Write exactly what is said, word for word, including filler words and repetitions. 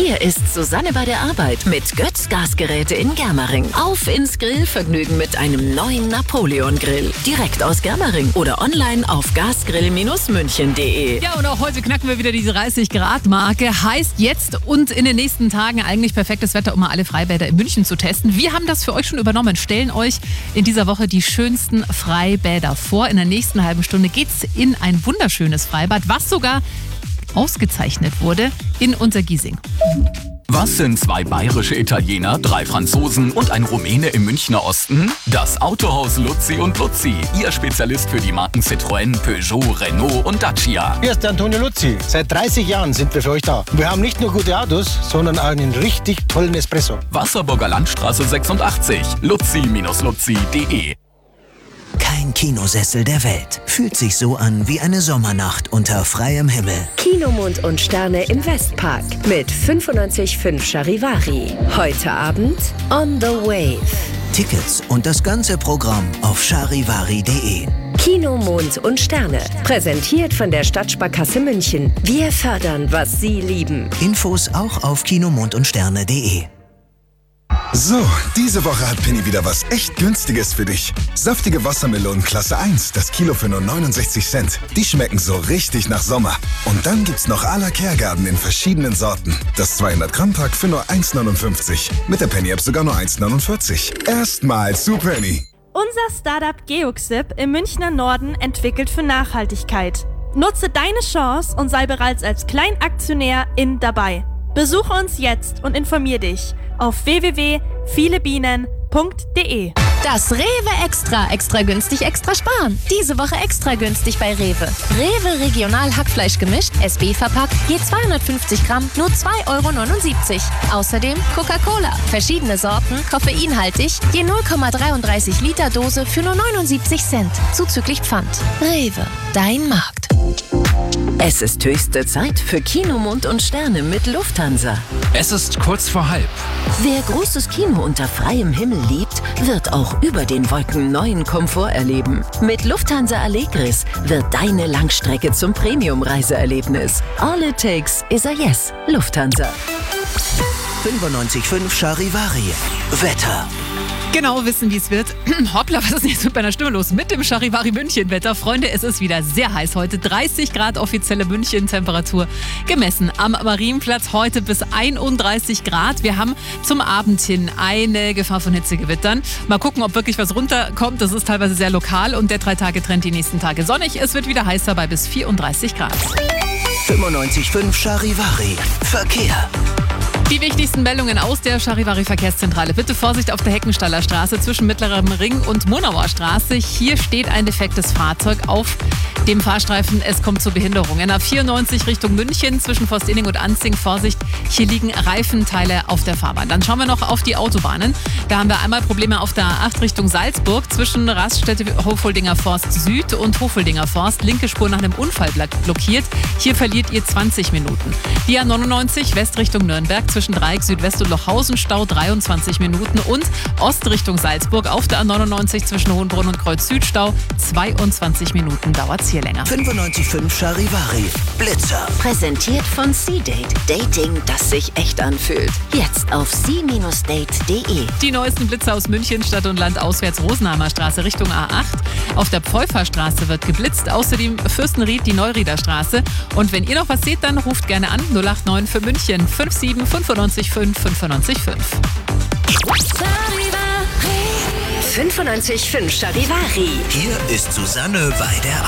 Hier ist Susanne bei der Arbeit mit Götz Gasgeräte in Germering. Auf ins Grillvergnügen mit einem neuen Napoleon-Grill. Direkt aus Germering oder online auf gasgrill Bindestrich münchen punkt de. Ja, und auch heute knacken wir wieder diese dreißig Grad Marke. Heißt jetzt und in den nächsten Tagen eigentlich perfektes Wetter, um mal alle Freibäder in München zu testen. Wir haben das für euch schon übernommen. Stellen euch in dieser Woche die schönsten Freibäder vor. In der nächsten halben Stunde geht's in ein wunderschönes Freibad, was sogar ausgezeichnet wurde in Untergiesing. Was sind zwei bayerische Italiener, drei Franzosen und ein Rumäne im Münchner Osten? Das Autohaus Luzzi und Luzzi, Ihr Spezialist für die Marken Citroën, Peugeot, Renault und Dacia. Hier ist der Antonio Luzzi. Seit dreißig Jahren sind wir für euch da. Wir haben nicht nur gute Autos, sondern auch einen richtig tollen Espresso. Wasserburger Landstraße sechsundachtzig, luzzi Bindestrich luzzi Punkt de. Kein Kinosessel der Welt fühlt sich so an wie eine Sommernacht unter freiem Himmel. Kinomond und Sterne im Westpark mit fünfundneunzig Komma fünf Charivari. Heute Abend On the Wave. Tickets und das ganze Programm auf charivari punkt de. Kinomond und Sterne. Präsentiert von der Stadtsparkasse München. Wir fördern, was Sie lieben. Infos auch auf kinomond und sterne punkt de. So, diese Woche hat Penny wieder was echt Günstiges für dich. Saftige Wassermelonen Klasse eins, das Kilo für nur neunundsechzig Cent. Die schmecken so richtig nach Sommer. Und dann gibt's noch à la Kergarten in verschiedenen Sorten. Das zweihundert Gramm Pack für nur eins neunundfünfzig. Mit der Penny-App sogar nur eins neunundvierzig. Erstmal zu Penny. Unser Startup Geoxip im Münchner Norden entwickelt für Nachhaltigkeit. Nutze deine Chance und sei bereits als Kleinaktionär in dabei. Besuche uns jetzt und informier dich auf w w w punkt viele bienen punkt de. Das Rewe Extra. Extra günstig, extra sparen. Diese Woche extra günstig bei Rewe. Rewe Regional Hackfleisch gemischt, S B verpackt, je zweihundertfünfzig Gramm, nur zwei Euro neunundsiebzig. Außerdem Coca-Cola. Verschiedene Sorten, koffeinhaltig, je null Komma dreiunddreißig Liter Dose für nur neunundsiebzig Cent. Zuzüglich Pfand. Rewe, dein Markt. Es ist höchste Zeit für Kinomond und Sterne mit Lufthansa. Es ist kurz vor halb. Wer großes Kino unter freiem Himmel liebt, wird auch über den Wolken neuen Komfort erleben. Mit Lufthansa Allegris wird deine Langstrecke zum Premium-Reiseerlebnis. All it takes is a yes. Lufthansa. fünfundneunzig Komma fünf Charivari. Wetter. Genau wissen, wie es wird. Hoppla, was ist denn jetzt mit meiner Stimme los? Mit dem Charivari München Wetter. Freunde, es ist wieder sehr heiß heute. dreißig Grad offizielle München-Temperatur gemessen. Am Marienplatz heute bis einunddreißig Grad. Wir haben zum Abend hin eine Gefahr von Hitzegewittern. Mal gucken, ob wirklich was runterkommt. Das ist teilweise sehr lokal und der Drei-Tage-Trend die nächsten Tage sonnig. Es wird wieder heißer bei bis vierunddreißig Grad. fünfundneunzig Komma fünf Charivari. Verkehr. Die wichtigsten Meldungen aus der Charivari Verkehrszentrale. Bitte Vorsicht auf der Heckenstaller Straße zwischen Mittlerem Ring und Monauer Straße. Hier steht ein defektes Fahrzeug auf dem Fahrstreifen. Es kommt zu Behinderungen. A vierundneunzig Richtung München zwischen Forstinning und Anzing. Vorsicht, hier liegen Reifenteile auf der Fahrbahn. Dann schauen wir noch auf die Autobahnen. Da haben wir einmal Probleme auf der A acht Richtung Salzburg zwischen Raststätte Hofoldinger Forst Süd und Hofoldinger Forst. Linke Spur nach einem Unfall blockiert. Hier verliert ihr zwanzig Minuten. Die A neunundneunzig West Richtung Nürnberg zwischen Dreieck Südwest und Lochhausen Stau dreiundzwanzig Minuten und Ost Richtung Salzburg auf der A neunundneunzig zwischen Hohenbrunn und Kreuz Süd Stau zweiundzwanzig Minuten dauert es hier länger. fünfundneunzig Komma fünf Charivari. Blitzer. Präsentiert von C-Date. Dating, das sich echt anfühlt. Jetzt auf c Bindestrich date punkt de. Die neuesten Blitzer aus München, Stadt und Land auswärts Rosenheimer Straße Richtung A acht. Auf der Pfeuferstraße wird geblitzt. Außerdem Fürstenried, die Neurieder Straße. Und wenn ihr noch was seht, dann ruft gerne an null acht neun für München fünf sieben fünfundneunzig fünf fünfundneunzig fünf. fünfundneunzig Komma fünf Charivari. Hier ist Susanne bei der